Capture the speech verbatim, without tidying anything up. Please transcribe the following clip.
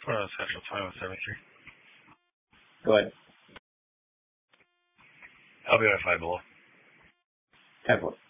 Uh, Central Time seventy-three. Go ahead. I'll be at five below. ten four.